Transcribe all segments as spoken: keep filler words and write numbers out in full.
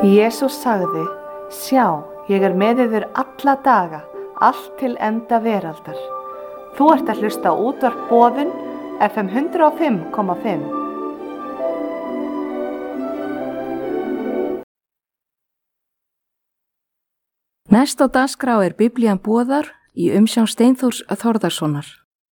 Jesús sagði, sjá, ég er með yður alla daga, allt til enda veraldar. Þú ert að hlusta á útvarp Boðun, F M hundrað og fimm komma fimm. Næst á dagskrá er Biblían boðar í umsjón Steinþórs Þórðarsonar.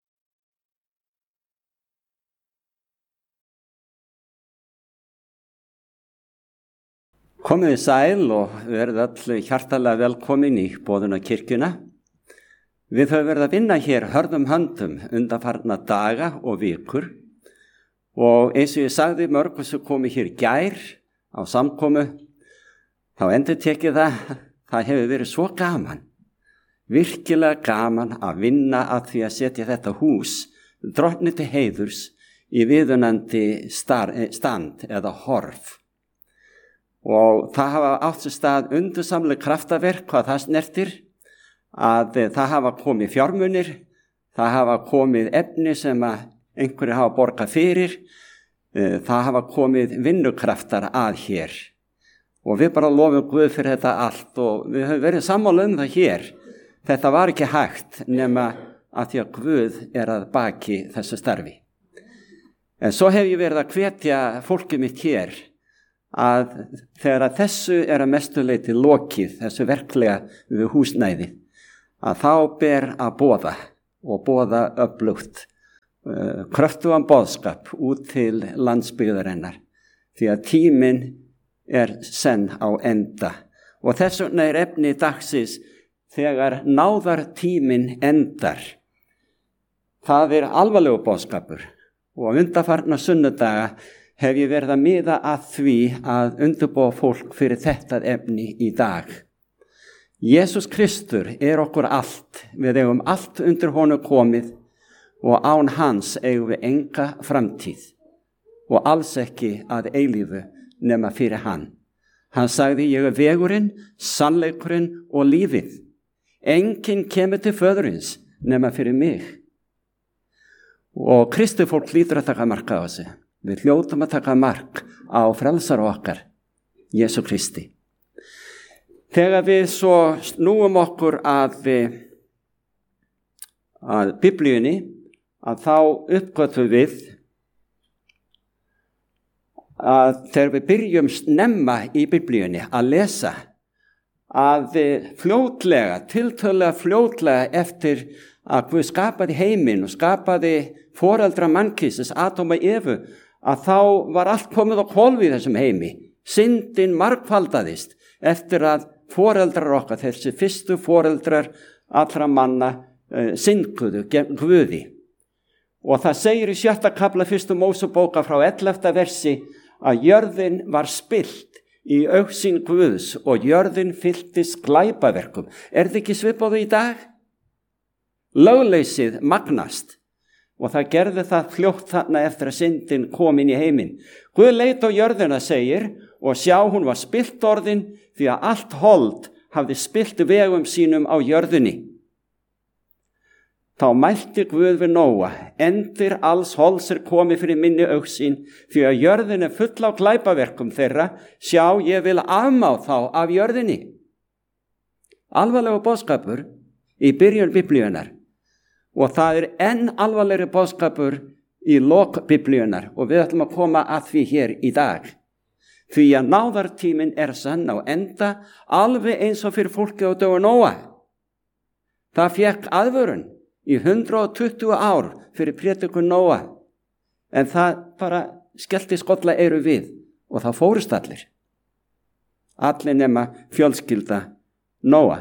Komið sæl og verið öll hjartalega velkomin í Boðuna kirkjuna. Við höfum verið að vinna hér hörðum höndum undanfarna daga og vikur og eins og ég sagði mörgum sem komið hér í gær á samkomu, þá endur tekið það, það hefur verið svo gaman, virkilega gaman að vinna að því að setja þetta hús drottni til heiðurs í viðunandi stand eða horf. Og það hafa átt sér stað undursamleg kraftaverk hvað það snertir, að það hafa komið fjármunir, það hafa komið efni sem að einhverju hafa borgað fyrir, það hafa komið vinnukraftar að hér. Og við bara lofum Guð fyrir þetta allt og við höfum verið sammála um það hér. Þetta var ekki hægt nema að því að Guð er að baki þessu starfi. En svo hef ég verið að hvetja fólkið mitt hér að þegar að þessu er að mestu leyti lokið, þessu verklega við húsnæði, að þá ber að boða og boða öflugt uh, kröftugan boðskap út til landsbyggðarinnar, því að tíminn er senn á enda. Og þess vegna er efni dagsins þegar náðartíminn endar. Það er alvarlegur boðskapur og undanfarna sunnudaga hef ég verið að miða að því að undirbúa fólk fyrir þetta efni í dag. Jesús Kristur er okkur allt, við eigum allt undir honum komið og án hans eigum við enga framtíð og alls ekki að eilífu nema fyrir hann. Hann sagði, ég er vegurinn, sannleikurinn og lífið. Enginn kemur til föðurins nema fyrir mig. Og Kristi fólk hlýtur að taka mark á þessu. Við hljótum að taka mark á frelsara okkar, Jesú Kristi. Þegar við svo snúum okkur að, að Biblíunni, að þá uppgötvum við að þegar við byrjum snemma í Biblíunni að lesa, að fljótlega, tiltölulega fljótlega eftir að Guð skapaði heiminn og skapaði foreldra mannkynsins, Adam og Evu, að þá var allt komið á hvolf í þessum heimi. Syndin margfaldaðist eftir að foreldrar okkar, þessi fyrstu foreldrar allra manna, uh, syndguðu gegn Guði. Og það segir í sjötta kafla fyrstu Mósebókar frá ellefta versi að jörðin var spillt í augsýn Guðs og jörðin fylltist glæpaverkum. Er þið ekki svipað í dag? Lögleysið magnast. Og það gerði það fljótt þarna eftir að syndin kom inn í heiminn. Guð leit á jörðina, segir, og sjá hún var spillt orðin því að allt hold hafði spillt vegum sínum á jörðinni. Þá mælti Guð við Nóa, endir alls holds er komið fyrir minni augsýn, því að jörðin er full á glæpaverkum þeirra, sjá ég vil afmá þá af jörðinni. Alvarlegur boðskapur í byrjun Biblíunar. Og það er enn alvarlegri boðskapur í lok Biblíunar og við ætlum að koma að því hér í dag. Því að náðartíminn er sann á enda alveg eins og fyrir fólki á dögum Nóa. Það fékk aðvörun í hundrað tuttugu ár fyrir prédikun Nóa. En það bara skellti skolla eyru við og það fórust allir. Allir nema fjölskylda Nóa.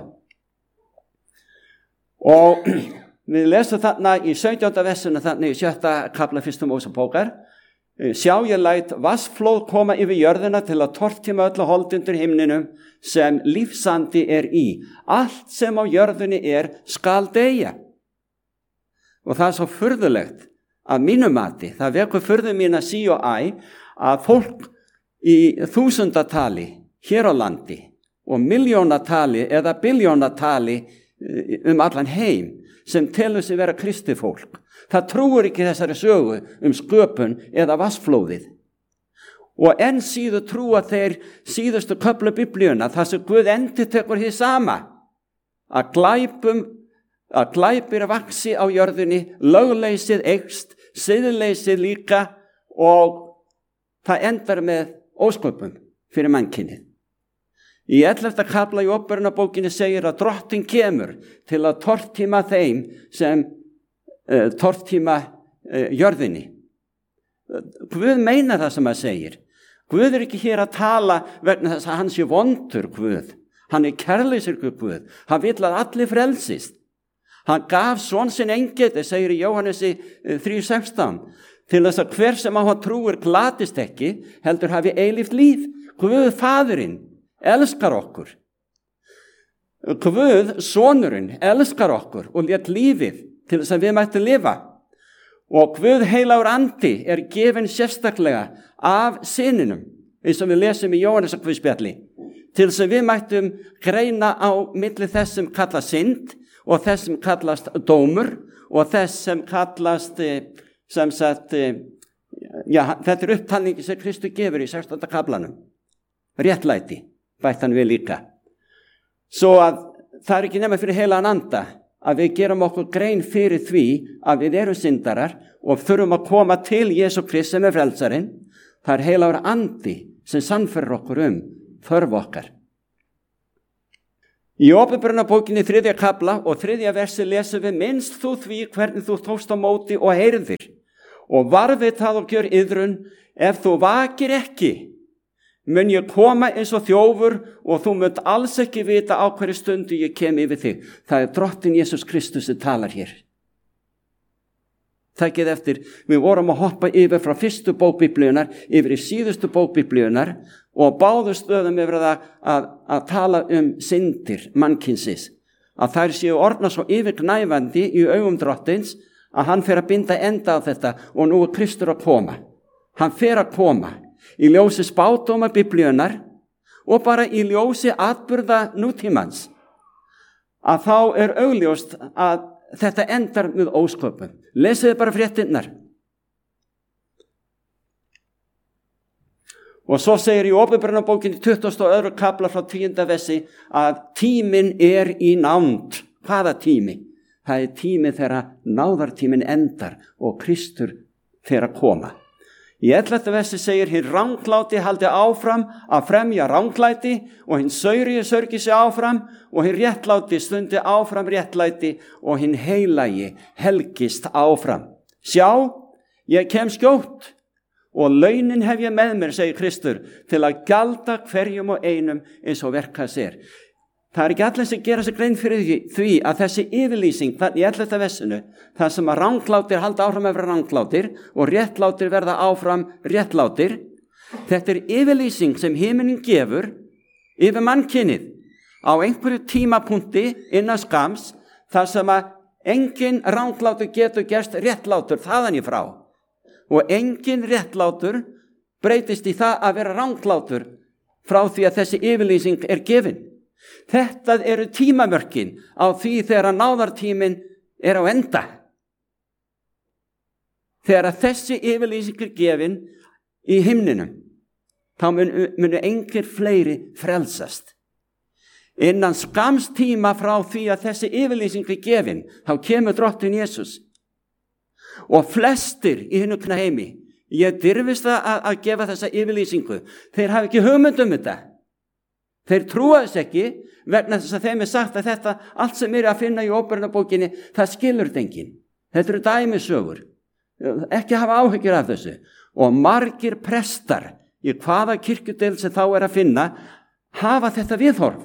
Og við lesum þarna í sautjánda versinu þarna í sjötta kafla fyrstu Mósebókar. Sjá ég læt vatnsflóð koma yfir jörðina til að tortíma öllu hold undir himninum sem lífsandi er í. Allt sem á jörðinni er skal deyja. Og það er svo furðulegt að mínu mati, það vekur furðu mín að sí og æ, að fólk í þúsundatali hér á landi og miljónatali eða biljónatali um allan heim sem telur sig vera kristi fólk. Það trúir ekki þessari sögu um sköpun eða vatnsflóðið. og enn síður trúa þeir síðustu köflu Biblíuna þar sem Guð endurtekur hið sama, að glæpum að glæpir vaxi á jörðinni, lögleysið eykst, siðleysið líka, og það endar með ósköpum fyrir mannkynið. Í ellefta kafla í Åpenbarunarbókinni segir að Drottinn kemur til að tortíma þeim sem uh, tortíma uh, jörðinni. Guð meina það sem hann segir. Guð er ekki hér að tala vegna þess að hann sé vondur Guð. Hann er kærleiksríkur Guð. Hann vill að allir frelsist. Hann gaf son sinn enginn, segir í Jóhannesi þrjú sextán, til þess að hver sem á hann trúir glatist ekki, heldur hafi eilíft líf. Guð faðurinn elskar okkur. Guð sonurinn elskar okkur og lét lífið til þess að við mættum lifa. Og Guð heilagur andi er gefinn sérstaklega af syninum, eins og við lesum í Jóhannesarguðspjalli, til þess að við mættum greina á milli þess sem kallast synd og þess sem kallast dómur og þess sem kallast sem sagt, já, þetta er upptalningi sem Kristur gefur í sextánda kaflanum. Réttlæti, bætt hann við líka. Svo að það er ekki nema fyrir heilagan anda að við gerum okkur grein fyrir því að við erum syndarar og þurfum að koma til Jesú Krist sem er frelsarinn. Það er heilagur andi sem sannfærir okkur um þörf okkar. Í Åpenbarunarbókinni þriðja kafla og þriðja versi lesum við: minnst þú því hvernig þú tókst á móti og heyrðir, og varðið það og gjör iðrun, ef þú vakir ekki, mun ég koma eins og þjófur og þú munt alls ekki vita á hverju stundu ég kem yfir þig. Það er Drottinn Jesús Kristus sem talar hér. Takið eftir, við vorum að hoppa yfir frá fyrstu bók Biblíunnar yfir í síðustu bók Biblíunnar og báðu stöðum yfir það að, að tala um syndir mannkynsins, að þær séu orðna svo yfirgnæfandi í augum Drottins að hann fer að binda enda á þetta, og nú er Kristur að koma. Hann fer að koma í ljósi spádóma Biblíunnar og bara í ljósi atburða nútímans, að þá er augljóst að þetta endar með ósköpum. Lesiði bara fréttinnar. Og svo segir í Åpenbarunarbókinni tuttugasta og öðrum kafla frá tíunda versi að tíminn er í nánd. Hvaða tími? Það er tími þegar náðartíminn endar og Kristur fer að koma. Í ellefta versi segir: hinn rangláti haldi áfram að fremja ranglæti og hinn saurigi sörgi sig áfram og hinn réttláti stundi áfram réttlæti og hinn heilagi helgist áfram. Sjá, ég kem skjótt og launin hef ég með mér, segir Kristur, til að gjalda hverjum og einum eins og verkas er. Það er ekki allir sem gera sig grein fyrir því að þessi yfirlýsing í ellefta versinu, það sem að ranglátir halda áfram að vera ranglátir og réttlátir verða áfram réttlátir, þetta er yfirlýsing sem himinin gefur yfir mannkynið á einhverju tímapunkti innan skams, þar sem að engin ranglátur getur gerst réttlátur þaðan í frá, og engin réttlátur breytist í það að vera ranglátur frá því að þessi yfirlýsing er gefin. Þetta eru tímamörkin á því þegar náðartíminn er á enda. Þegar þessi yfirlýsing er gefin í himninum, þá munu, munu engir fleiri frelsast. Innan skams tíma frá því að þessi yfirlýsing er gefin, þá kemur Drottinn Jesús. Og flestir í hinu heimi, ég dirfist að, að gefa þessa yfirlýsingu, þeir hafa ekki hugmynd um þetta. Þeir trúa þess ekki vegna þess að þeim er sagt að þetta, allt sem er að finna í Åpenbarunarbókinni, það skilur þetta enginn. Þetta eru dæmisögur. Ekki hafa áhyggjur af þessu. Og margir prestar í hvaða kirkjudeild sem þá er að finna, hafa þetta viðhorf.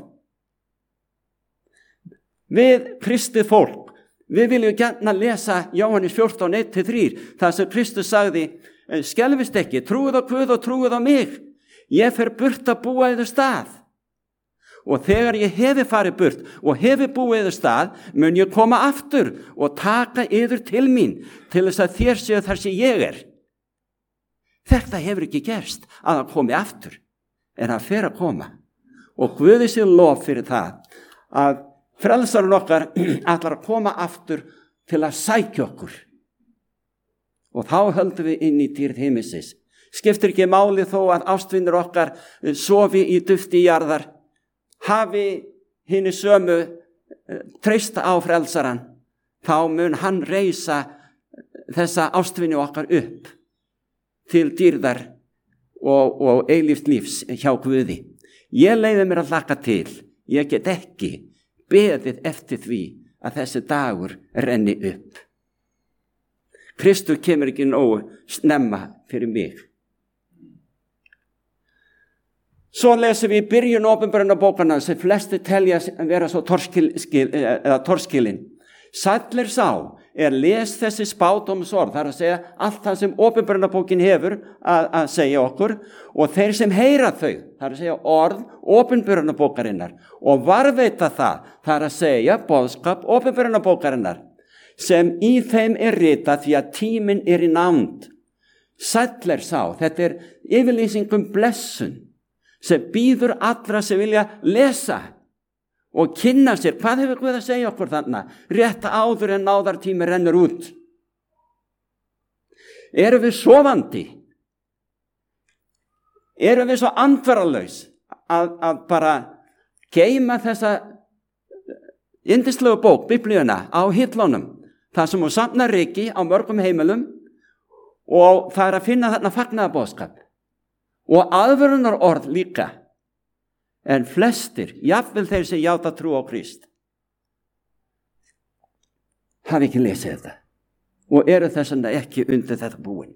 Við kristið fólk, við viljum gjarna lesa Jóhannes fjórtán, eitt til þrjú, þar sem Kristus sagði: skelfist ekki, trúið á Guð og trúið á mig. Ég fer burt að búa yður stað. Og þegar ég hefi farið burt og hefi búið yður stað, mun ég koma aftur og taka yður til mín, til þess að þér séu þar sem ég er. Þetta hefur ekki gerst að hann komi aftur, en hann fer að koma. Og Guði sé lof fyrir það að frelsarinn okkar ætlar að koma aftur til að sækja okkur. Og þá höldum við inn í dýrð himinsins, Skiptir ekki máli þó að ástvinir okkar sofi í dufti jarðar, hafi hinni sömu treysta á frelsaran, þá mun hann reisa þessa ástvini okkar upp til dýrðar og, og eilífs lífs hjá Guði. Ég leyfi mér að hlakka til, ég get ekki beðið eftir því að þessi dagur renni upp. Kristur kemur ekki nógu snemma fyrir mig. Svo lesum við í byrjun Opinberunarbókanna sem flesti telja að vera svo torskil, skil, eða torskilin. Sæll er sá er les þessi spádómsorð, það er að segja allt það sem Opinberunarbókin hefur að, að segja okkur, og þeir sem heyra þau, það er að segja orð Opinberunarbókarinnar, og varðveita það, það er að segja boðskap Opinberunarbókarinnar, sem í þeim er ritað því að tíminn er í nánd. Sæll er sá, þetta er yfirlýsingum blessun, sem býður allra sem vilja lesa og kynna sér. Hvað hefur Guð að segja okkur þarna? Rétt áður en náðartími rennur út. Erum við sofandi? Erum við svo andvaralaus að, að bara geyma þessa yndislegu bók, Biblíuna, á hillunum, það sem hún safnar ryki á mörgum heimilum, og það er að finna þarna fagnaðarboðskap og aðvörunar orð líka. En flestir, jafnvel þeir sem játa trú á Krist, hafi ekki lesið þetta og eru þess vegna ekki undir þetta búin.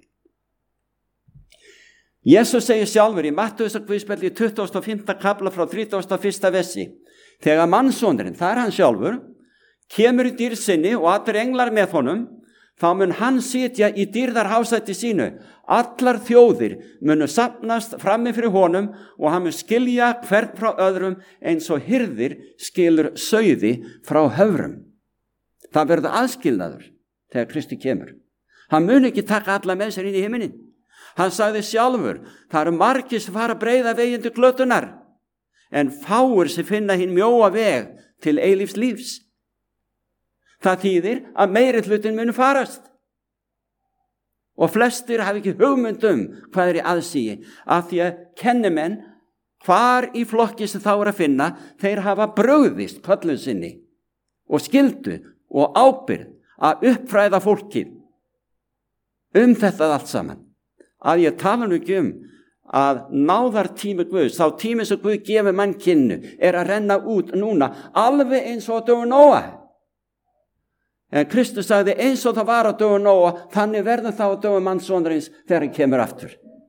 Jesus segir sjálfur í Mattheusarguðspjalli í tuttugasta og fimmta kafla frá þrítugasta og fyrsta versi, þegar mannssonurinn, það er hann sjálfur, kemur í dýrð sinni og allir englar með honum, þá mun hann sitja í dýrðarhásæti sínu. Allar þjóðir munu safnast frammi fyrir honum og hann mun skilja hvern frá öðrum eins og hirðir skilur sauði frá höfrum. Það verður aðskilnaður þegar Kristi kemur. Hann mun ekki taka alla með sér inn í himinin. Hann sagði sjálfur, það eru margir sem fara að breiða veginn til glötunar, en fáir sem finna hinn mjóa veg til eilífs lífs. Það þýðir að meiri hlutin munu farast. Og flestir hafi ekki hugmynd um hvað er í aðsigi, af því að kennimenn hvar í flokki sem þá er að finna, þeir hafa brugðist köllun sinni og skyldu og ábyrgð að uppfræða fólkið um þetta allt saman. Að ég tala nú ekki um að náðartími Guðs, þá tími sem Guð gefur mannkynnu, er að renna út núna, alveg eins og dögun Nóa. En Kristus sagði eins og það var á dögun Nóa, þannig verður það á dögun mannssonarins þegar hann kemur aftur.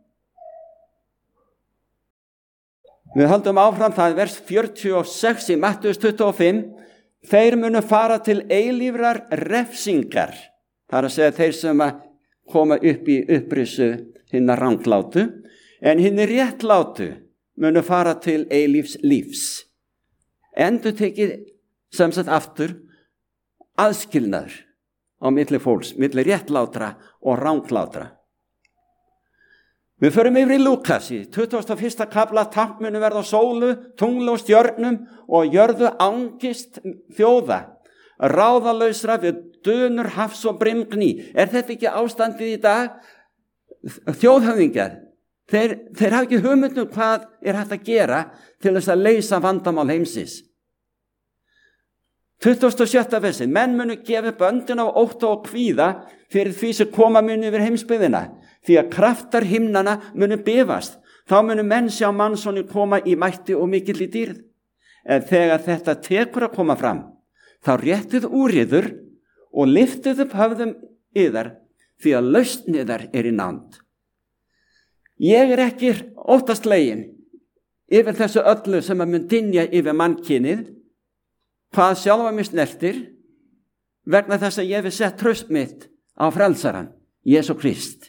Við höldum áfram, það er vers fjörutíu og sex í Mattheus tuttugu og fimm. Þeir munu fara til eilífrar refsingar. Það er að segja þeir sem að koma upp í upprisu hinna ranglátu, en hinni réttlátu munu fara til eilífs lífs. Endur tekið sem sagt aftur aðskilnaður á milli fólks, milli réttlátra og ranglátra. Við förum yfir í Lúkas í tuttugasta og fyrsta kafla, tákn munu verða á sólu, tungli og stjörnum og jörðu angist þjóða, ráðalausra við dönur hafs og brimgný. Er þetta ekki ástandið í dag? Þjóðhöfðingjar, þeir, þeir hafa ekki hugmynd um hvað er hægt að gera til þess að leysa vandamál heimsins. tuttugasta og sjötta versi, menn munu gefa böndin á ótta og kvíða fyrir því sem koma munu yfir heimsbyggðina, því að kraftar himnana munu bifast. Þá munu menn sjá mannsoni koma í mætti og mikill í dýrð. En þegar þetta tekur að koma fram, þá réttið úr yður og liftið upp höfðum yðar, því að lausn yðar er í nánd. Ég er ekki óttaslegin yfir þessu öllu sem að mun dynja yfir mannkynið, hvað sjálfa mig snertir, vegna þess að ég hef sett traust mitt á frelsaran, Jesú Krist.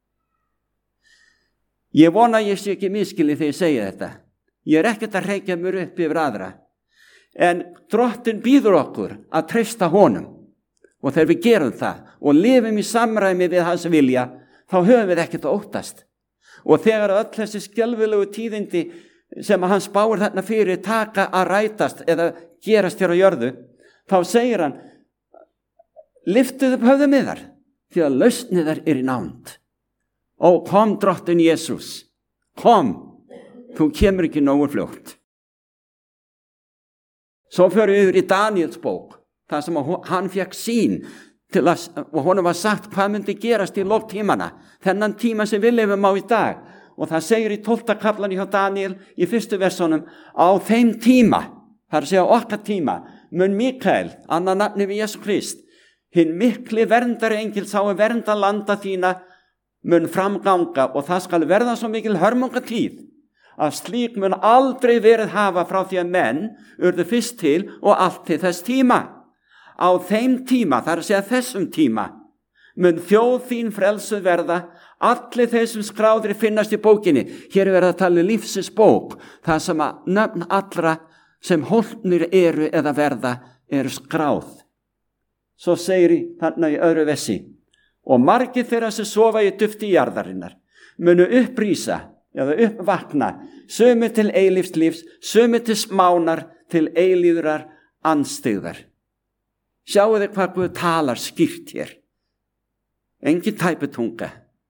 Ég vona að ég sé ekki miskili þegar ég segja þetta. Ég er ekkert að hreykja mér upp yfir aðra, en Drottinn býður okkur að treysta honum, og þegar við gerum það og lifum í samræmi við hans vilja, þá höfum við ekkert að óttast. Og þegar öll þessi skelfilegu tíðindi sem að hann spáir þarna fyrir taka að rætast eða gerast hér á jörðu, þá segir hann, liftið upp höfðum yðar, því að lausn yðar er í nánd. Ó, kom drottinn Jesus, kom, þú kemur ekki nógu fljótt. Svo fyrir við yfir í Daniels bók, þar sem hann fekk sýn til að, og honum var sagt hvað myndi gerast í loftímana, þennan tíma sem við lifum á í dag. Og það segir í tólfta kaflan hjá Daniel í fyrstu versunum, á þeim tíma, það er að segja okkar tíma, mun Mikael, annar nafni við Jesú Krist, hinn mikli verndari engil sá að vernda landa þína, mun framganga og það skal verða svo mikil hörmungatíð, að slík mun aldrei verið hafa frá því að menn urðu fyrst til og allt til þess tíma. Á þeim tíma, það er að segja þessum tíma, mun þjóð þín frelsuð verða, allir þeir sem skráðir finnast í bókinni. Hér er verið að tala lífsins bók, það sem að nöfn allra sem hólpnir eru eða verða eru skráð. Svo segir í þarna í öðru vessi, og margir þeirra sem sofa í dufti jarðarinnar munu upprísa eða uppvakna, sumir til eilífs lífs, sumir til smánar, til eilíðrar andstyggðar. Sjáu þið hvað Guð talar skýrt hér. Engin tæputunga.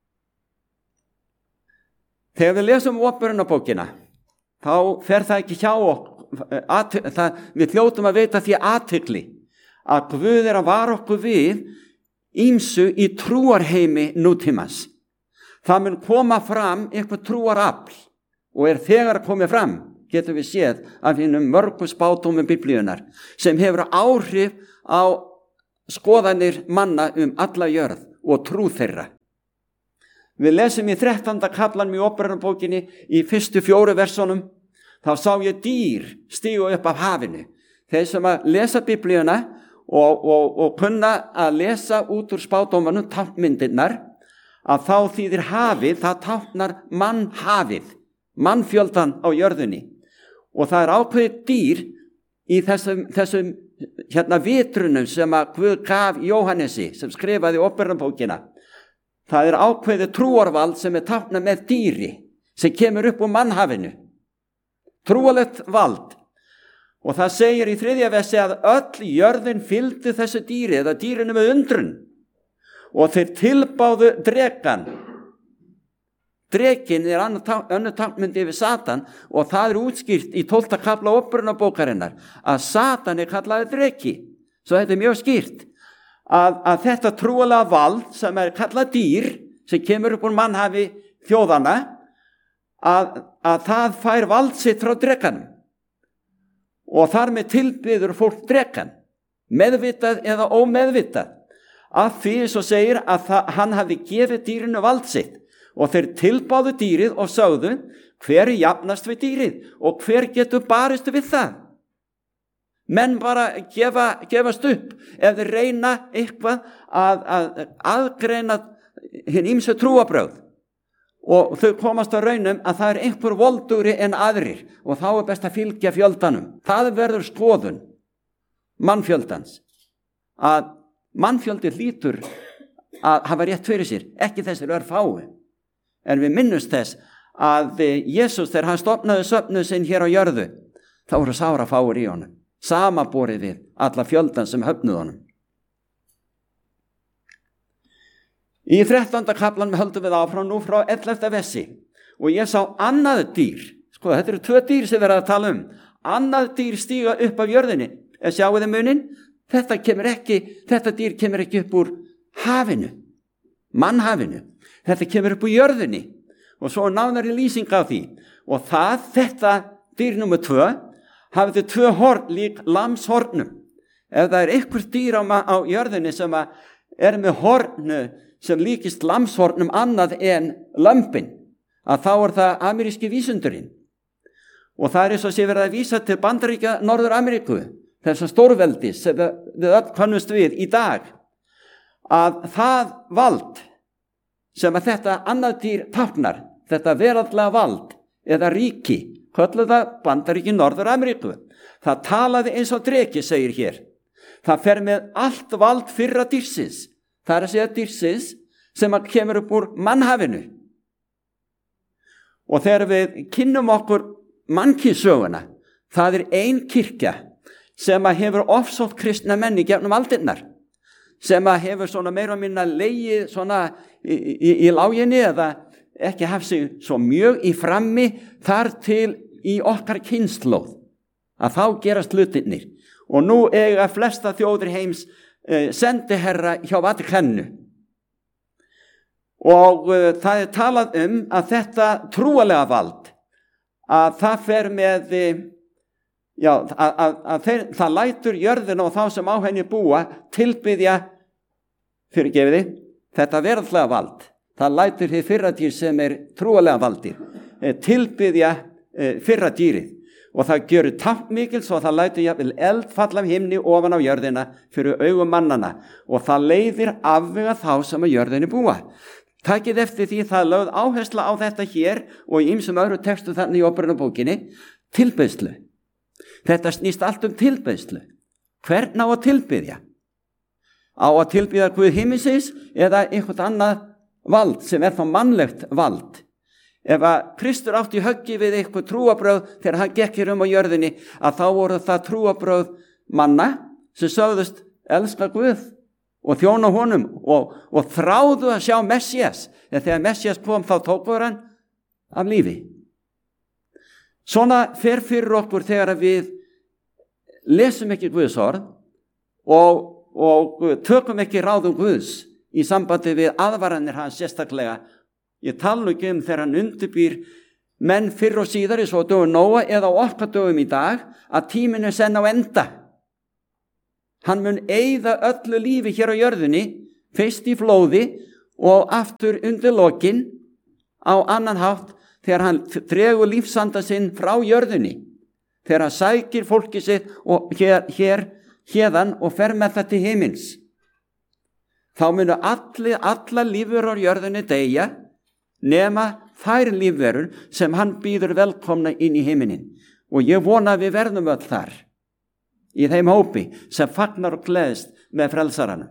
Þegar við lesum Åpenbarunarbókina, þá fer það ekki hjá okkur, það, við hljótum að veita því athygli að Guð er að vara okkur við ýmsu í trúarheimi nútímans. Það mun koma fram eitthvað trúarafl og er þegar að koma fram, getum við séð af hinnum mörgum spádómum Biblíunar, sem hefur áhrif á skoðanir manna um alla jörð og trú þeirra. Við lesum í þrettánda kaflanum í Åpenbarunarbókinni í fyrstu fjóru versunum, þá sá ég dýr stígu upp af hafinu. Þeir sem að lesa Biblíuna og, og, og kunna að lesa út úr spádómanum táknmyndirnar, að þá þýðir hafið, það táknar mannhafið, mannfjöldan á jörðunni. Og það er ákveðið dýr í þessum, þessum hérna vitrunum sem að Guð gaf Jóhannesi, sem skrifaði Åpenbarunarbókina. Það er ákveðið trúarvald sem er táknað með dýri, sem kemur upp úr mannhafinu. Trúarlegt vald. Og það segir í þriðja versi að öll jörðin fylgdi þessu dýri, eða dýrinu með undrun. Og þeir tilbáðu drekan. Drekin er önnur táknmynd yfir Satan, og það er útskýrt í tólfta kafla Åpenbarunarbókarinnar að Satan er kallaði dreki. Svo þetta er mjög skýrt. Að, að þetta trúalega vald sem er kallað dýr, sem kemur upp úr mannhafi þjóðana, að, að það fær vald sitt frá drekanum. Og þar með tilbyður fólk drekan, meðvitað eða ómeðvitað. Að því svo segir að það, hann hafi gefið dýrinu vald sitt. Og þeir tilbáðu dýrið og sögðu, hver er jafnast við dýrið og hver getur barist við það? Menn bara gefa, gefast upp ef þeir reyna eitthvað að, að aðgreina hinn ýmsu trúarbrögð. Og þau komast á raunum að það er einhver voldugri en aðrir og þá er best að fylgja fjöldanum. Það verður skoðun mannfjöldans. Að mannfjöldi hlýtur að hafa rétt fyrir sér, ekki þessir örfái. En við minnumst þess að Jesús, þegar hann stofnaði söfnuð sinn hér á jörðu, þá voru sára fáir í honum. Samaborið við alla fjöldan sem höfnuð honum. Í þrettánda kaflanum höldum við áfram nú frá ellefta versi og ég sá annað dýr, sko þetta eru tvö dýr sem við erum að tala um, annað dýr stíga upp af jörðinni. En sjáu þið munin? Þetta kemur ekki, þetta dýr kemur ekki upp úr hafinu, mannhafinu. Þetta kemur upp úr jörðinni og svo nánari lýsing á því. Og það, þetta dýr nummer tvö, hafði tvö horn lík lamshornum. Ef það er einhver dýr á, á jörðinni sem er með hornu sem líkist lamshornum annað en lömbin, að þá er það ameríski vísundurinn. Og það er eins og sé verið að vísa til Bandaríkja Norður-Ameríku, þessar stórveldis sem við öll kannumst við í dag, að það vald sem að þetta annað dýr táknar, þetta veraldlega vald eða ríki, kölluð það Bandaríki Norður-Ameríku. Það talaði eins og dreki, segir hér. Það fer með allt vald fyrra dýrsins. Það er að segja dýrsins sem að kemur upp úr mannhafinu. Og þegar við kynnum okkur mannkynssöguna, það er ein kirkja sem að hefur ofsótt kristna menn í gegnum aldirnar. sem að hefur svona meira og minna legið svona í, í, í láginni eða ekki haft sig svo mjög í frammi þar til í okkar kynslóð að þá gerast hlutirnir og nú eiga flesta þjóðir heims eh, sendiherra hjá Vatíkaninu og uh, það er talað um að þetta trúalega vald að það fer með já, að, að, að þeir, það lætur jörðina og þá sem á henni búa tilbiðja fyrirgefiði þetta veraldlega vald það lætur þið fyrra dýr sem er trúalega valdir tilbiðja fyrra dýrið og það gjörur tappmikil svo það lætur jafnvel eld falla af himni ofan á jörðina fyrir augum mannana og það leiðir afvega þá sem að jörðinni búa. Takið eftir því það lögð áhersla á þetta hér og í ýmsum öðru textu þannig í Óperunarbókinni tilbeiðslu. Þetta snýst allt um tilbeiðslu. Hvern á að tilbiðja? Á að tilbiðja Guð himinsins eða eitthvað annað vald sem er þá mannlegt vald. Ef að Kristur átti höggi við eitthvað trúabröð þegar hann gekk hér um á jörðinni að þá voru það trúabröð manna sem sögðust elska Guð og þjóna honum og, og þráðu að sjá Messías en þegar Messías kom þá tókur hann af lífi. Svona fer fyrir okkur þegar við lesum ekki Guðs orð og, og tökum ekki ráðum Guðs í sambandi við aðvaranir hans sérstaklega. Ég tala ekki um þegar hann undirbýr menn fyrr og síðar eins og dögum Nóa eða á okkar dögum í dag að tíminn er senn á enda. Hann mun eyða öllu lífi hér á jörðinni, fyrst í flóði og aftur undir lokin á annan hátt þegar hann dregur lífsanda sinn frá jörðinni, þegar hann sækir fólki sitt og hér, hér, hérðan og fer með það til himins. Þá munu allir, alla lífverur á jörðinni deyja nema þær lífverur sem hann býður velkomna inn í himinin og ég vona að við verðum öll þar. Í þeim hópi sem fagnar og gleðst með frelsaranum.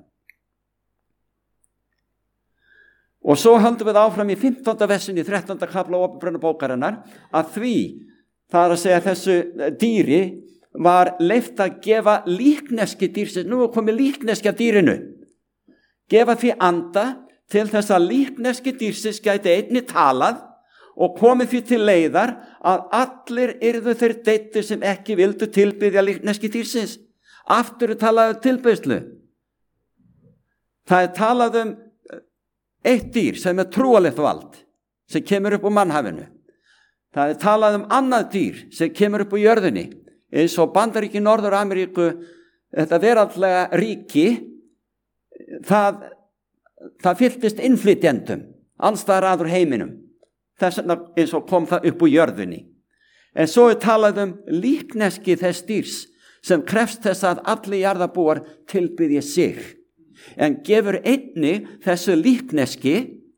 Og svo höldum við áfram í fimmtánda versin í þrettánda kafla Óperunarbókarinnar að því, það er að segja þessu dýri, var leyft að gefa líkneski dýrsins, nú er komið líkneski af dýrinu, gefa því anda til þess að líkneski dýrsins gæti einni talað og komið því til leiðar að allir yrðu þeir deittir sem ekki vildu tilbiðja líkneski dýrsins. Aftur er talað um tilbeiðslu. Það er talað um eitt dýr sem er trúalegt vald, sem kemur upp úr mannhafinu. Það er talað um annað dýr sem kemur upp úr jörðinni, eins og Bandaríki Norður-Ameríku, þetta veraldlega ríki, það, það fylltist innflytjendum, alls staðar að úr heiminum. Þess vegna eins og kom það upp úr jörðinni. En svo er talað um líkneski þess dýrs sem krefst þess að allir jarðarbúar tilbiðji sig. En gefur einni þessu líkneski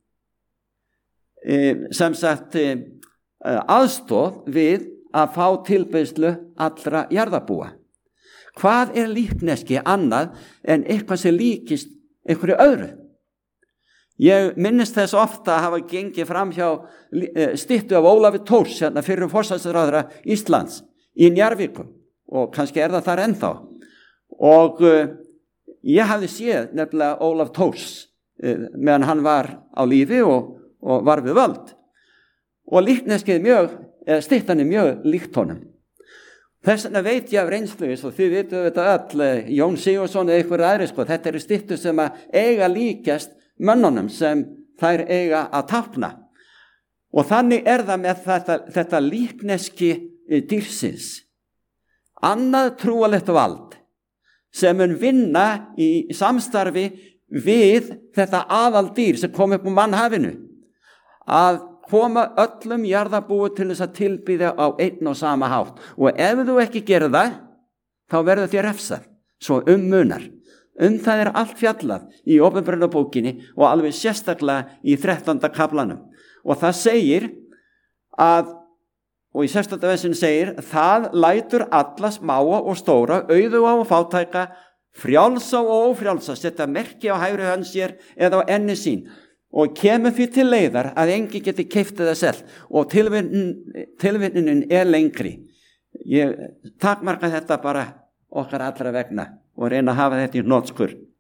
sem sagt aðstoð við að fá tilbiðslu allra jarðarbúa. Hvað er líkneski annað en eitthvað sem líkist einhverju öðru? Ég minnist þess ofta að hafa gengið fram hjá styttu af Ólafi Thors, hérna fyrir forsætisráðherra Íslands í Njarðvíkum og kannski er það þar ennþá. Og uh, ég hafði séð nefnilega Ólaf Thors uh, meðan hann var á lífi og, og var við völd. Og líkneskið mjög, eða styttan er mjög líkt honum. Þess vegna veit ég af reynslu, og þið vitum þetta öll, Jón Sigurðsson eða einhver aðri, sko, þetta eru styttu sem að eiga líkjast mönnunum sem þær eiga að tákna. Og þannig er það með þetta, þetta líkneski dýrsins. Annað trúalegt vald sem mun vinna í samstarfi við þetta aðaldýr sem kom upp úr mannhafinu. Að koma öllum jarðarbúi til þess að tilbiðja á einn og sama hátt. Og ef þú ekki gerir það, þá verður þér refsað, svo um munar. Um það er allt fjallað í Óperunarbókinni og alveg sérstaklega í þrettánda kaflanum. Og það segir að, og í sextánda versin segir, það lætur alla smáa og stóra, auðuga og fátæka, frjálsa og ófrjálsa, setja merki á hægri hönd sér eða á enni sín og kemur því til leiðar að engi geti keypt eða selt og tilvinnunin er lengri. Ég takmarka þetta bara okkar allra vegna og reyna að hafa þetta í hnotskur.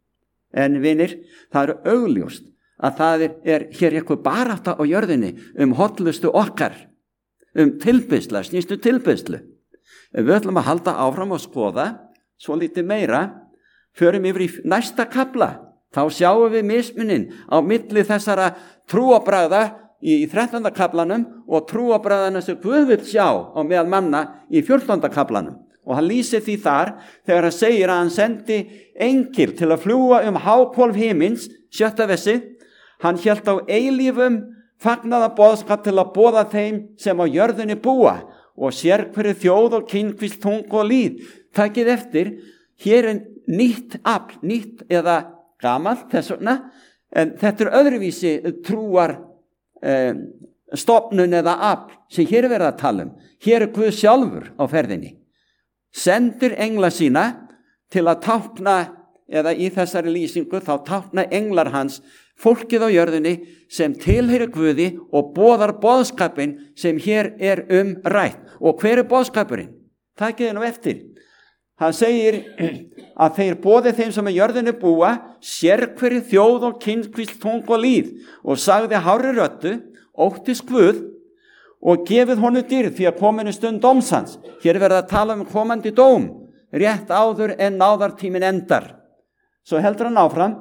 En vinir, það eru augljóst að það er, er hér eitthvað barátta á jörðinni um hollustu okkar, um tilbeiðslu, snýstu tilbeiðslu. Ef við ætlum að halda áfram og skoða svo lítið meira, förum yfir í næsta kafla, þá sjáum við mismunin á milli þessara trúarbragða í þrettánda kaflanum og trúarbragðana sem Guð vill sjá á meðal manna í fjórtánda kaflanum. Og hann lýsir því þar þegar hann segir að hann sendi engil til að fljúga um háhvolf himins, sjötta versi, hann hélt á eilífum fagnaða boðskap til að boða þeim sem á jörðinni búa og sér hverju þjóð og kynnkvísl, tungu og lýð. Takið eftir, hér er nýtt afl, nýtt eða gamalt þess vegna, en þetta er öðruvísi trúar eh, stofnun eða afl sem hér er verið að tala um. Hér er Guð sjálfur á ferðinni. Sendir engla sína til að tákna, eða í þessari lýsingu þá tákna englar hans fólkið á jörðinni sem tilheyrir Guði og boðar boðskapin sem hér er um rætt. Og hver er boðskapurinn? Takið nú eftir. Hann segir að þeir boði þeim sem á jörðinni búa, sérhverju þjóð og kynnkvísl, tungu og lýð, og sagði hárri röddu, óttist Guð og gefið honum dýrð því að kominu stund dóms hans. Hér er verið að tala um komandi dóm, rétt áður en náðartíminn endar. Svo heldur hann áfram.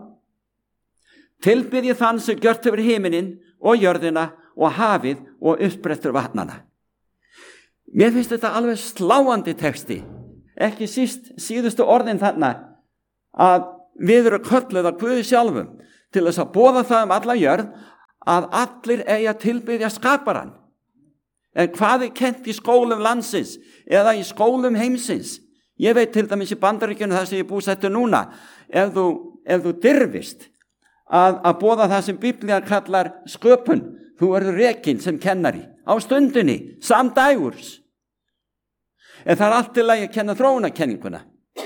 Tilbyrði þann sem gjört yfir himinin og jörðina og hafið og uppbrettur vatnana. Mér finnst þetta alveg sláandi texti. Ekki síst síðustu orðin þarna að við erum kölluð af Guði sjálfum til þess að boða það um alla jörð að allir eigi að tilbiðja skaparann. En hvað er kennt í skólum landsins eða í skólum heimsins? Ég veit til dæmis í Bandaríkjunum það sem ég búsettu núna, ef þú, ef þú dirfist að, að boða það sem Biblía kallar sköpun, þú verður rekinn sem kennari á stundinni, samdægurs. En það er allt til að ég kenna þróunarkenninguna.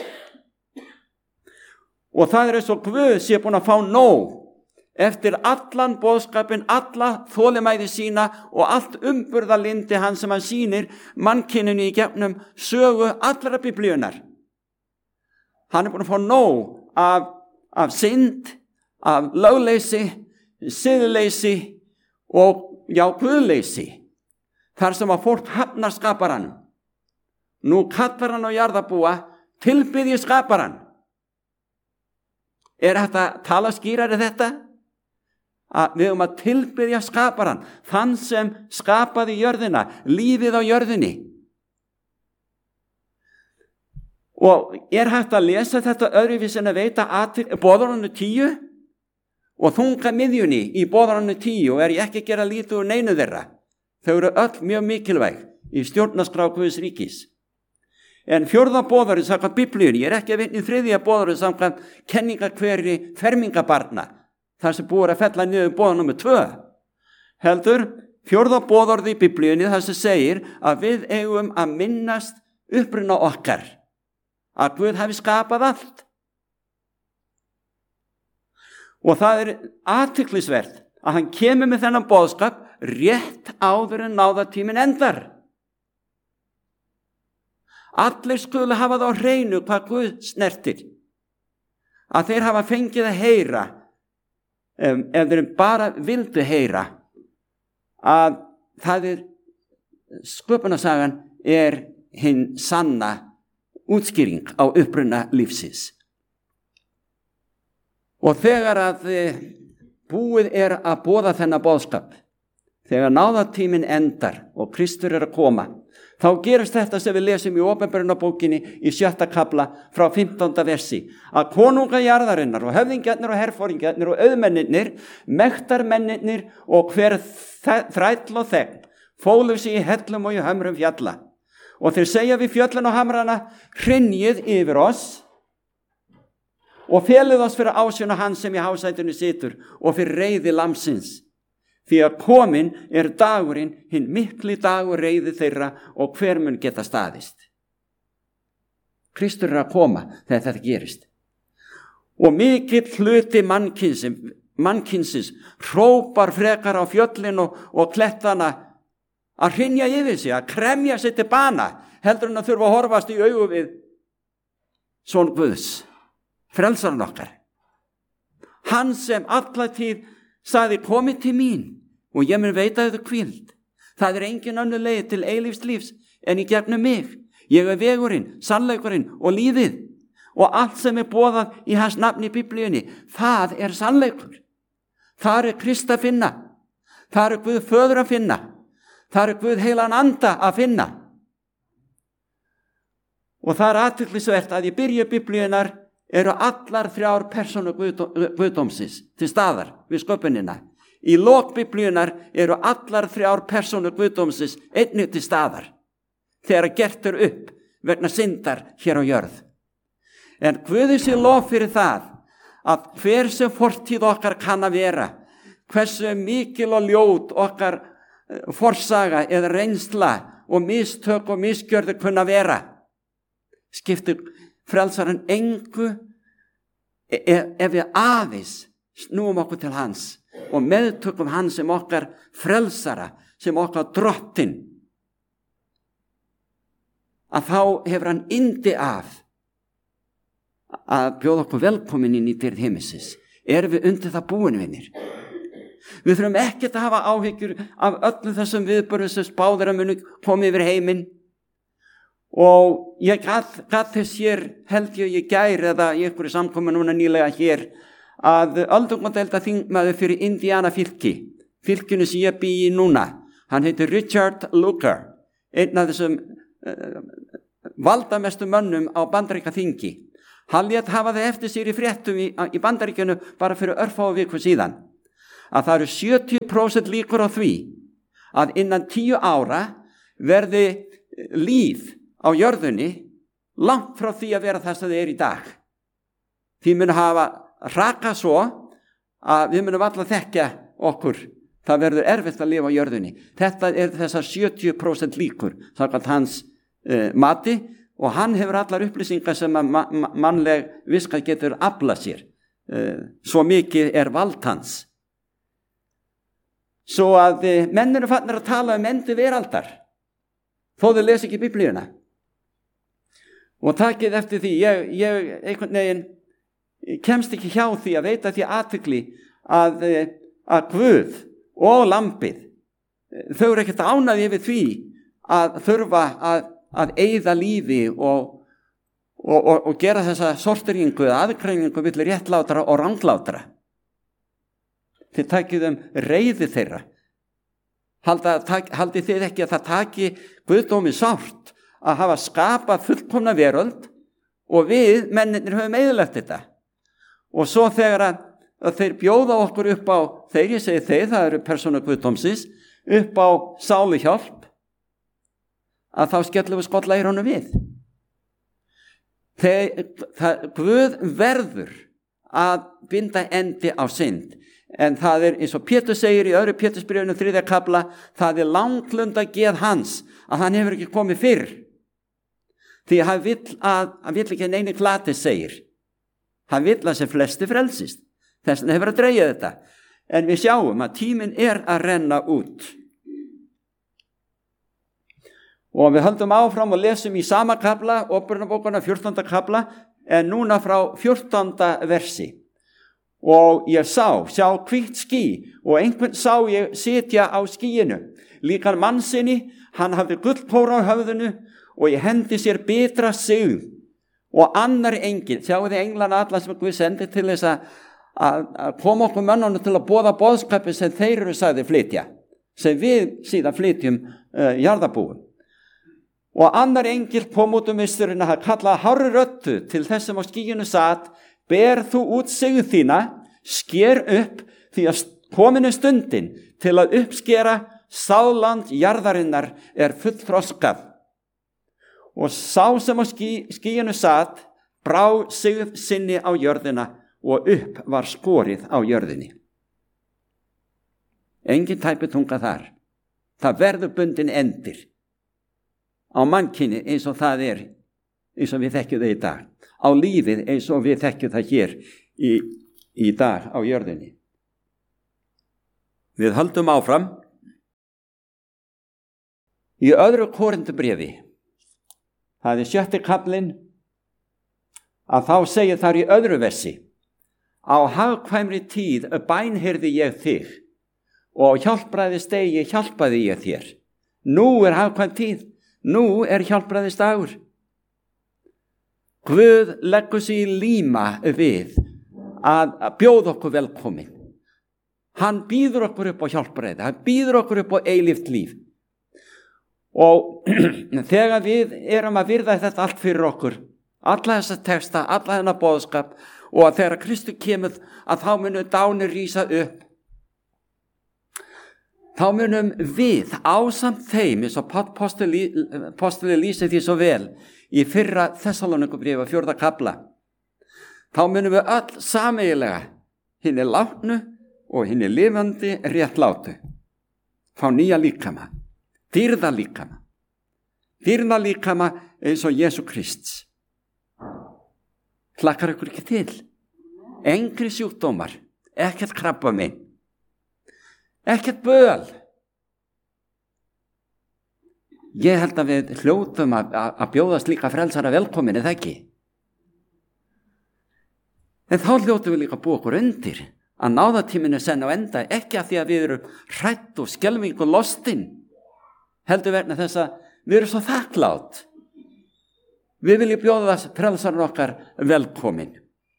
Og það er eins og Guð sé búin að fá nóg eftir allan boðskapin, alla þolinmæði sína og allt umburðarlyndi hann sem hann sýnir mannkyninu í gegnum sögu allra biblíunar. Hann er búin að fá nóg af, af synd, af lögleysi, siðleysi og já, guðleysi. Þar sem að fólk hafnar skaparann. Nú kallar hann á jarðarbúa, tilbiðji skaparann. Er þetta tala skýrari þetta? Að við höfum að tilbiðja skaparann, þann sem skapaði jörðina, lífið á jörðinni. Og er hægt að lesa þetta öðruvísi en að veita athygli boðorðinu tíu og þunga miðjunni í boðorðinu tíu og er ég ekki að gera lítið úr neinu þeirra. Þau eru öll mjög mikilvæg í stjórnarskrá Guðs ríkis. En fjórða boðorðið samkvæmt Biblíunni, ég er ekki að vinna í þriðja boðorðið samkvæmt kenningakveri fermingabarna, þar sem búið að fella niður boðorð númer tvö. Heldur, fjórða boðorðið í Biblíunni þar sem segir að við eigum að minnast uppruna okkar, að Guð hafi skapað allt. Og það er athyglisvert að hann kemur með þennan boðskap rétt áður en náðartíminn endar. Allir skulu hafa það á hreinu hvað Guð snertir. Að þeir hafa fengið að heyra, um, ef þeir bara vildu heyra, að það er, sköpunarsagan er hinn sanna útskýring á uppruna lífsins. Og þegar að búið er að boða þennan boðskap, þegar náðartíminn endar og Kristur er að koma, þá gerist þetta sem við lesum í Opinberunarbókinni í sjötta kafla frá fimmtánda versi, að konungajarðarinnar og höfðingjarnir og herforingjarnir og auðmennirnir, mektarmennirnir og hver þræll og þegn fólu sig í hellum og í hömrum fjalla. Og þeir segja við fjöllin og hamrana, hrynjið yfir oss og felið oss fyrir ásjón hans sem í hásætinu situr og fyrir reiði lamsins. Því að komin er dagurinn, hinn mikli dagur reiði þeirra og hver mun geta staðist. Kristur er að koma þegar þetta gerist. Og mikill hluti mannkynsins, mannkynsins hrópar frekar á fjöllin og, og klettana að hrynja yfir sig, að kremja sig til bana, heldur en að þurfa að horfast í augu við son Guðs, frelsarinn okkar. Hann sem alla tíð sagði komið til mín og ég mun veita þau hvíld. Það er engin önnur leið til eilífs lífs en í gegnum mig. Ég er vegurinn, sannleikurinn og lífið. Og allt sem er boðað í hans nafni í Biblíunni, það er sannleikur. Það er Krist að finna. Það er Guð föður að finna. Það er Guð heilan anda að finna. Og það er athyglisvert að í byrju Biblíunnar eru allar þrjár persónur Guðdómsins til staðar við sköpunina. Í lok Biblíunnar eru allar þrjár persónur Guðdómsins einnig til staðar þegar gert er upp vegna syndar hér á jörð. En Guði sé lof fyrir það að hver sem fortíð okkar kann að vera, hversu mikil og ljót okkar forsaga eða reynsla og mistök og misgjörður kunna vera, skiptir frelsarinn engu ef við aðeins snúum okkur til hans og meðtökum hans sem okkar frelsara, sem okkar drottinn, að þá hefur hann yndi af að bjóða okkur velkomin inn í dyrð himinsins. Erum við undir það búin, vinir? Við þurfum ekkert að hafa áhyggjur af öllum þessum viðburðum sem spáðir að muni komið yfir heiminn. Og ég gat, gat þess hér, held ég ég gær eða í einhverju samkomu núna nýlega hér, að öldungadeilda þingmaður fyrir Indiana fylki, fylkinu sem ég bý í núna, hann heitir Richard Lugar, einn af þessum uh, valdamestu mönnum á Bandaríka þingi. Hann lét hafa það eftir sér í fréttum í, í Bandaríkjunu bara fyrir örfáu viku síðan, að það eru sjötíu prósent líkur á því að innan tíu ára verði líf á jörðunni langt frá því að vera það sem það er í dag. Því munu hafa rakað svo að við munum alla þekkja okkur. Það verður erfitt að lifa á jörðunni. Þetta er þessar sjötíu prósent líkur, samkvæmt hans uh, mati, og hann hefur allar upplýsingar sem að ma- ma- mannleg viska getur aflað sér. Uh, svo mikið er vald hans. Svo að uh, menn eru farnir að tala um endu veraldar, þó þau lesa ekki Biblíuna. Og takið eftir því, ég, ég einhvern veginn kemst ekki hjá því að veita því athygli að, að Guð og lambið, þau eru ekkert ánægðir yfir því að þurfa að, að eyða lífi og, og, og, og gera þessa sorteringu eða aðgreiningu milli réttlátra og ranglátra. Þið takið um reiði þeirra. Halda, tak, haldið þið ekki að það taki Guðdómi sárt að hafa skapað fullkomna veröld og við mennirnir höfum eyðilagt þetta. Og svo þegar að, að þeir bjóða okkur upp á, þeir ég segi þeir, það eru persónur Guðdómsins, upp á sáluhjálp, að þá skellum við skolla í honum við. Þeir, það, Guð verður að binda endi á synd. En það er, eins og Pétur segir í öðru Pétursbréfinu þriðja kafla, það er langlunda geð hans að hann hefur ekki komið fyrr. Því hann vill að, hann vill ekki neini glati segir. Hann vill að sem flesti frelsist. Þess vegna hefur að dreigja þetta. En við sjáum að tíminn er að renna út. Og við höldum áfram og lesum í sama kafla, Óperunnabókina fjórtánda kafla, en núna frá fjórtánda versi. Og ég sá, sjá hvítt ský, og einhvern sá ég sitja á skýinu. Líkan mannsinni, hann hafði gullkóra á höfðinu, og ég hendi sér bitra sig. Og annar engil, sjáu þið englana alla sem Guð sendi til þess að, að, að koma okkur mönnunum til að boða boðskapið sem þeir eru sagði flytja, sem við síðan flytjum uh, jarðabúum. Og annar engil kom út um misturinn að kalla hárri röddu til þess sem á skýinu satt, ber þú út sigð þína, sker upp, því að kominu stundin til að uppskera sáland jarðarinnar er fullþroskað. Og sá sem á ský, skýinu satt, brá sigð sinni á jörðina og upp var skorið á jörðinni. Engin tæpi tunga þar. Það verður bundin endir á mannkyni eins og það er, eins og við þekkjum það í dag. Á lífið eins og við þekkjum það hér í, í dag á jörðinni. Við höldum áfram. Í öðru Korintubréfi, það er sjötti kaflinn, að þá segir þar í öðru versi Á hagkvæmri tíð bænheyrði ég þig og hjálpræðisdegi hjálpaði ég þér. Nú er hagkvæm tíð, nú er hjálpræðisdagur. Guð leggur sig í líma við að bjóða okkur velkomin. Hann býður okkur upp á hjálpræði, hann býður okkur upp á eilíft líf. Og þegar við erum að virða þetta allt fyrir okkur, alla þessa texta, alla þennan boðskap, og að þegar Kristur kemur að þá munum dánir rísa upp, þá munum við ásamt þeim, eins og apostoli lýsir því svo vel í fyrra Þessalónikubréfi fjórða kafla, þá munum við öll sameiginlega hinni látnu og hinni lifandi réttlátu fá nýja líkama, dýrða líkama, dýrða líkama eins og Jesú Krists. Hlakkar ykkur ekki til? Engri sjúkdómar, ekkert krabbamein, ekkert böl. Ég held að við hljótum að, að, að bjóðast líka frelsara velkomin, eða ekki? En þá hljótum við líka búa okkur undir að náðatíminu senn á enda, ekki að því að við erum hrætt og skelfing og lostin, heldur verna þess að við erum svo þakklátt. Við viljum bjóða frelsarinn okkar velkomin.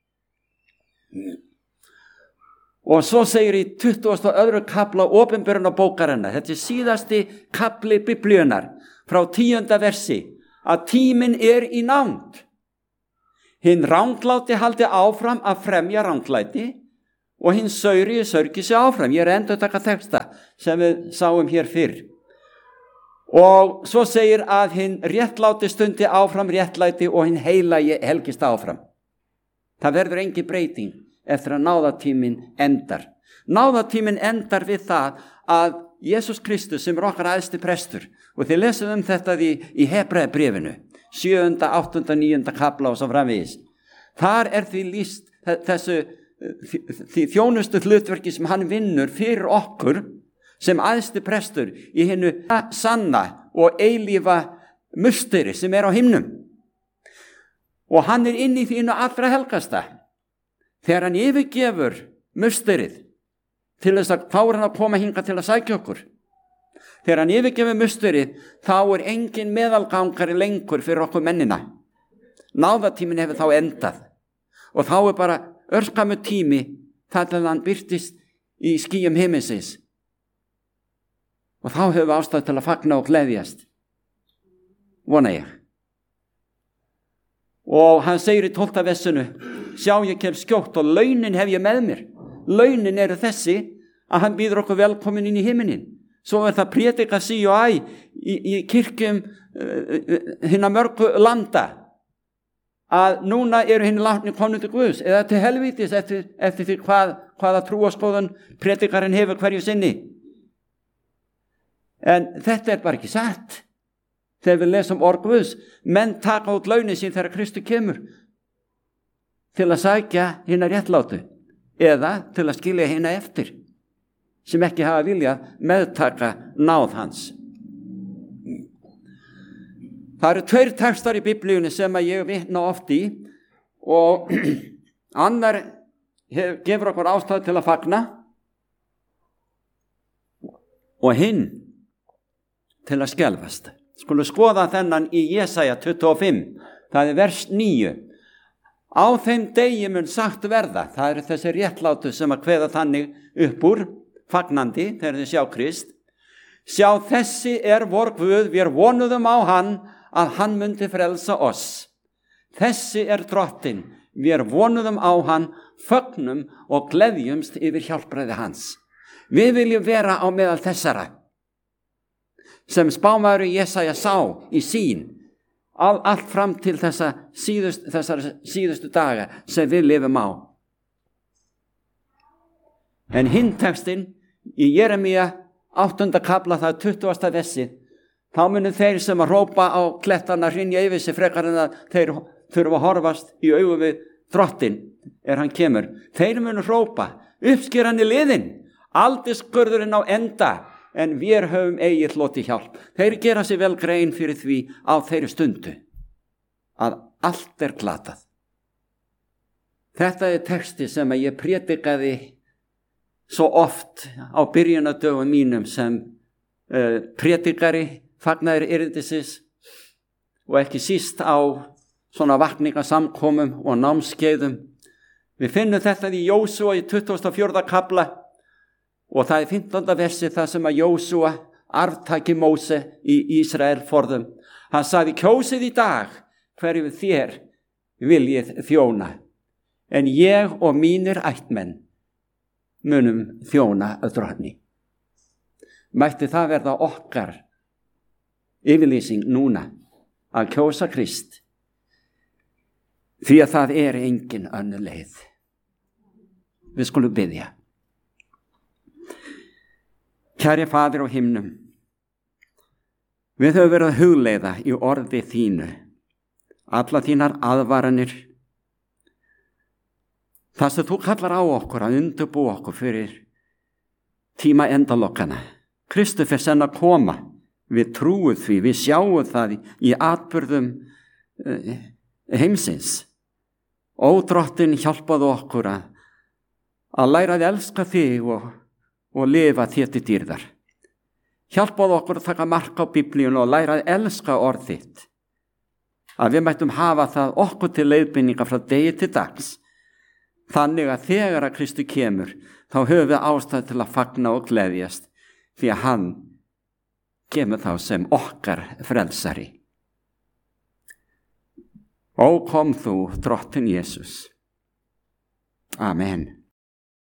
Og svo segir í tuttugasta og öðru kafla opinberun á bókarinnar, þetta er síðasti kafli Biblíunar frá tíunda versi, að tíminn er í nánd. Hinn rangláti haldi áfram að fremja ranglæti og hinn sauri sörgi sig áfram. Ég er endur að taka texta sem við sáum hér fyrr. Og svo segir að hinn réttláti stundi áfram réttlæti og hinn heilagi helgist áfram. Það verður engin breyting eftir að náðatíminn endar. Náðatíminn endar við það að Jesús Kristus sem er okkar æðsti prestur, og þið lesum um þetta í, í Hebreabréfinu, sjöunda, áttunda, níunda kafla og svo framvegis. Þar er því lýst þessu því þjónustu hlutverki sem hann vinnur fyrir okkur sem æðsti prestur í hinnu sanna og eilífa musteri sem er á himnum. Og hann er inn í því innu allra helgasta. Þegar hann yfirgefur musterið til þess að þá er hann að koma hingað til að sækja okkur. Þegar hann yfirgefur musterið, þá er engin meðalgangari lengur fyrir okkur mennina. Náðatíminn hefur þá endað. Og þá er bara örskamu tími þar til hann birtist í skýjum himinsins. Og þá hefur við ástæðu til að fagna og gleðjast. Vona ég. Og hann segir í tólfta versinu, sjá ég kem skjótt og launin hef ég með mér. Launin eru þessi að hann býður okkur velkomin inn í himinin. Svo er það prédika sí og æ í, í kirkjum uh, hinna mörgu landa að núna eru hinn látni komin til Guðs eða til helvítis eftir, eftir því hvað, hvaða trúarskoðun prédikarinn hefur hverju sinni. En þetta er bara ekki satt. Þegar við lesum orð Guðs, menn taka út launin sín þegar Kristur kemur til að sækja hinna réttlátu eða til að skilja hinna eftir sem ekki hafa viljað meðtaka náð hans. Það eru tveir textar í Biblíunni sem að ég vitna oft í og annar hef, gefur okkur ástæðu til að fagna og hinn til að skelfast. Skulum skoða þennan í Jesaja tuttugu og fimm, það er vers níu. Á þeim degi mun sagt verða, það eru þessi réttlátu sem að kveða þannig upp úr, fagnandi þegar þið sjá Krist. Sjá, þessi er vor Guð, við vonuðum á hann að hann myndi frelsa oss. Þessi er drottinn, við vonuðum á hann, fögnum og gleðjumst yfir hjálpræði hans. Við viljum vera á meðal þessara sem spámaður Jesaja sá í sín all, allt fram til þessa síðust, þessar síðustu daga sem við lifum á. En hinn textin í Jeremía áttunda kafla, það er tuttugasta versi, þá munu þeir sem að hrópa á klettana hrynja yfir sig frekar en að þeir þurfa að horfast í augu við drottinn er hann kemur. Þeir munu hrópa, uppskeran í liðin, aldiskurðurinn á enda, en við höfum eigið hloti hjálp. Þeir gera sig vel grein fyrir því á þeirri stundu að allt er glatað. Þetta er texti sem að ég prédikaði svo oft á byrjunardögum mínum sem uh, prédikari, fagnaður erindisins og ekki síst á svona vakningasamkomum og námskeiðum. Við finnum þetta í Jósúa í tuttugasta og fjórða kafla og það er fimmtánda versi þar sem að Jósúa arftaki Móse í Ísrael forðum. Hann sagði: kjósið í dag hverju þér viljið þjóna, en ég og mínir ættmenn munum þjóna drottni. Mætti það verða okkar yfirlýsing núna að kjósa Krist, því að það er engin önnur leið. Við skulum biðja. Kæri Faðir á himnum, við höfum verið að hugleiða í orði þínu alla þínar aðvaranir, það sem þú kallar á okkur að undirbúa okkur fyrir tíma endalokkana. Kristur fer senn að koma, við trúum því, við sjáum það í atburðum heimsins. Ó Drottinn, hjálpaðu okkur að, að læra að elska þig og, og lifa þér til dýrðar. Hjálpaðu okkur að taka mark á Biblíun og læra að elska orð þitt, að við mættum hafa það okkur til leiðbeiningar frá degi til dags, þannig að þegar að Kristur kemur þá höfum við ástæðu til að fagna og gleðjast, því að hann kemur þá sem okkar frelsari. Ó, kom þú, Drottinn Jesús. Amen.